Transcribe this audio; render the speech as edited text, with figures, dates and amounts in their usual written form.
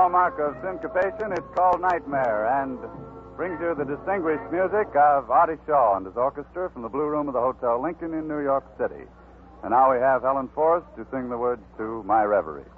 hallmark of syncopation. It's called Nightmare, and brings you the distinguished music of Artie Shaw and his orchestra from the Blue Room of the Hotel Lincoln in New York City. And now we have Helen Forrest to sing the words to My Reverie.